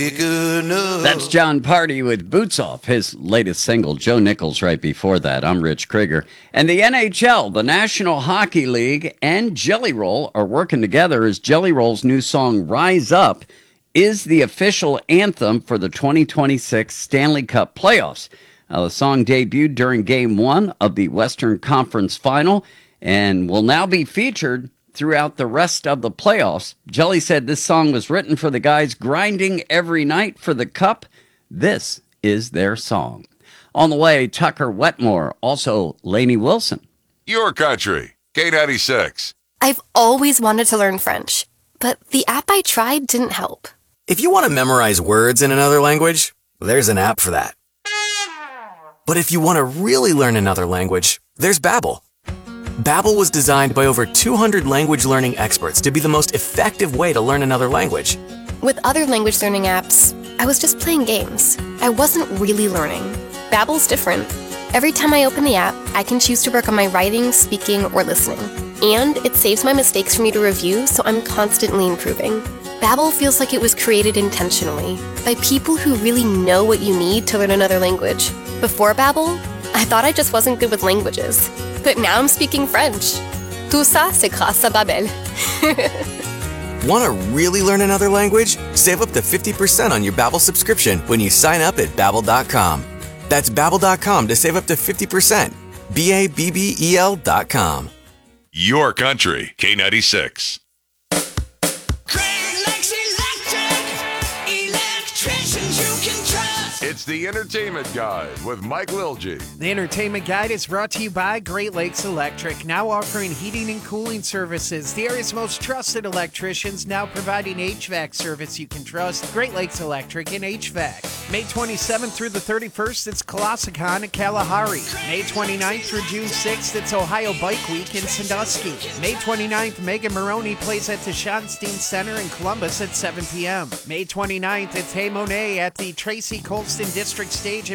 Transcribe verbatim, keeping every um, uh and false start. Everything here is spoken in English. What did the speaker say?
That's John Party with Boots Off, his latest single. Joe Nichols right before that. I'm Rich Krieger. And the N H L, the National Hockey League, and Jelly Roll are working together as Jelly Roll's new song, Rise Up, is the official anthem for the twenty twenty-six Stanley Cup playoffs. Now, the song debuted during Game one of the Western Conference Final and will now be featured throughout the rest of the playoffs. Jelly said this song was written for the guys grinding every night for the cup. This is their song. On the way, Tucker Wetmore, also Lainey Wilson. Your country, K ninety-six. I've always wanted to learn French, but the app I tried didn't help. If you want to memorize words in another language, there's an app for that. But if you want to really learn another language, there's Babbel. Babbel was designed by over two hundred language learning experts to be the most effective way to learn another language. With other language learning apps, I was just playing games. I wasn't really learning. Babbel's different. Every time I open the app, I can choose to work on my writing, speaking, or listening. And it saves my mistakes for me to review, so I'm constantly improving. Babbel feels like it was created intentionally by people who really know what you need to learn another language. Before Babbel, I thought I just wasn't good with languages. But now I'm speaking French. Tout ça, c'est grâce à Babbel. Want to really learn another language? Save up to fifty percent on your Babbel subscription when you sign up at Babbel dot com. That's Babbel dot com to save up to fifty percent. B A B B E L dot com. Your country, K ninety-six. It's the Entertainment Guide with Mike Lilji. The Entertainment Guide is brought to you by Great Lakes Electric, now offering heating and cooling services. The area's most trusted electricians, now providing H V A C service you can trust. Great Lakes Electric and H V A C. May twenty-seventh through the thirty-first, it's Colossicon at Kalahari. May twenty-ninth through June sixth, it's Ohio Bike Week in Sandusky. May twenty-ninth, Megan Maroney plays at the Schottenstein Center in Columbus at seven p.m. May twenty-ninth, it's Hey Monet at the Tracy Colston District Stage